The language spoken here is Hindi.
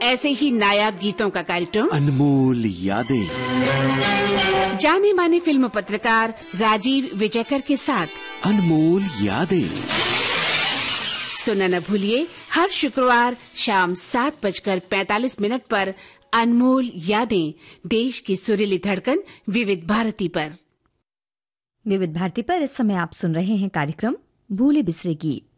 ऐसे ही नायाब गीतों का कार्यक्रम अनमोल यादें, जाने माने फिल्म पत्रकार राजीव विजयकर के साथ अनमोल यादें। सुनना न भूलिए हर शुक्रवार शाम 7:45 पर अनमोल यादें, देश की सुरीली धड़कन विविध भारती पर। विविध भारती पर इस समय आप सुन रहे हैं कार्यक्रम भूले बिसरे गीत।